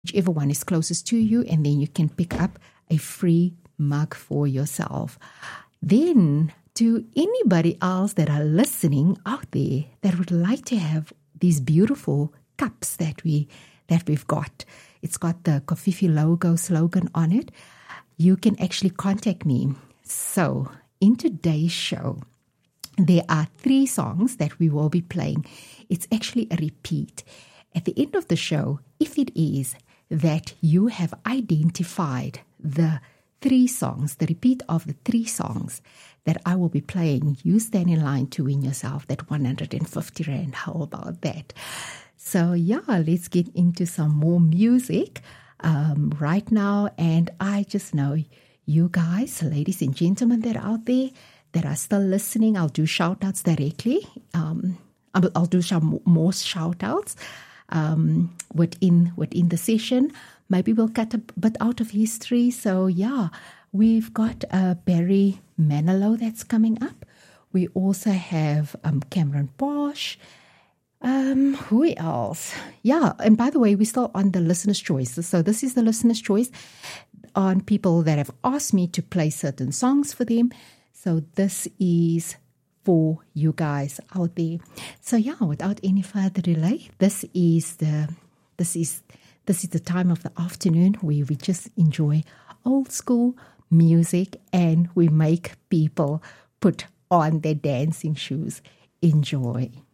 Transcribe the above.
whichever one is closest to you, and then you can pick up a free mug for yourself. Then, to anybody else that are listening out there that would like to have these beautiful cups that we've got, it's got the Kofifi logo slogan on it, you can actually contact me. So, in today's show, there are 3 songs that we will be playing. It's actually a repeat. At the end of the show, if it is that you have identified the 3 songs, the repeat of the 3 songs that I will be playing, you stand in line to win yourself that 150 Rand. How about that? So yeah, let's get into some more music right now. And I just know you guys, ladies and gentlemen that are out there that are still listening, I'll do shout-outs directly. I'll do some more shout-outs within the session. Maybe we'll cut a bit out of history. So yeah, we've got Barry Manilow that's coming up. We also have Cameron Bosch. Who else? Yeah, and by the way, we're still on the listener's choice. So this is the listener's choice on people that have asked me to play certain songs for them. So this is for you guys out there. So yeah, without any further delay, this is the time of the afternoon where we just enjoy old school music and we make people put on their dancing shoes. Enjoy.